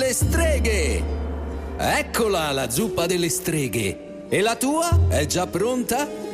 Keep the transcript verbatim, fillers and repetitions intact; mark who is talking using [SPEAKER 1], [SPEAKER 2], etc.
[SPEAKER 1] delle streghe! Eccola la zuppa delle streghe! E la tua è già pronta?